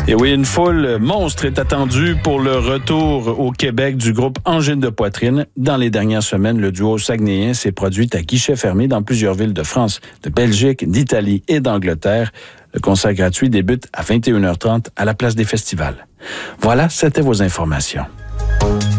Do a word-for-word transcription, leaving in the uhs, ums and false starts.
Et oui, une foule monstre est attendue pour le retour au Québec du groupe Angine de poitrine. Dans les dernières semaines, le duo saguenéen s'est produit à guichet fermé dans plusieurs villes de France, de Belgique, d'Italie et d'Angleterre. Le concert gratuit débute à vingt et une heures trente à la place des festivals. Voilà, c'était vos informations.